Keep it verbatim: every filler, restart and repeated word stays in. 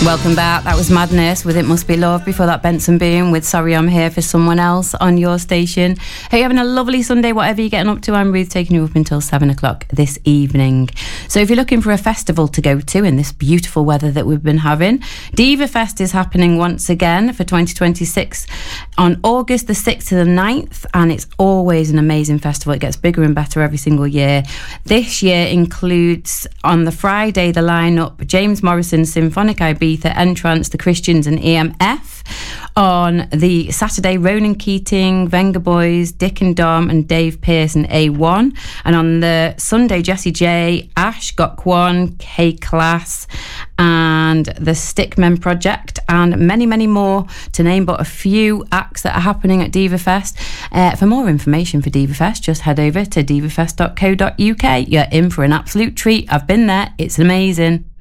Welcome back. That was Madness with It Must Be Love. Before that, Benson Boone with Sorry I'm Here for Someone Else on your station. Hey, you're having a lovely Sunday, whatever you're getting up to. I'm Ruth, taking you up until seven o'clock this evening. So if you're looking for a festival to go to in this beautiful weather that we've been having, Diva Fest is happening once again for twenty twenty-six on August the sixth to the ninth, and it's always an amazing festival. It gets bigger and better every single year. This year includes on the Friday the lineup James Morrison, Symphonic Ibiza, Entrance, The Christians and E M F. On the Saturday, Ronan Keating, Venga Boys, Dick and Dom and Dave Pearce and A one. And on the Sunday, Jessie J, Ash, Got Kwon, K-Class and the Stickmen Project, and many, many more, to name but a few acts that are happening at Diva Fest. Uh, for more information for Diva Fest, just head over to diva fest dot co dot uk. You're in for an absolute treat. I've been there. It's amazing.